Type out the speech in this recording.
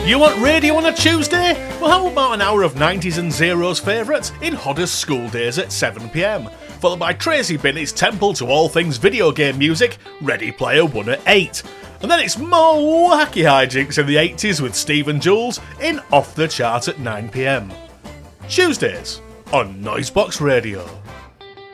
You want radio on a Tuesday? Well, how about an hour of 90s and zeros favourites in Hodder's School Days at 7pm, followed by Tracy Binnett's temple to all things video game music, Ready Player One at 8. And then it's more wacky hijinks in the 80s with Steve and Jules in Off the Chart at 9pm. Tuesdays on Noisebox Radio.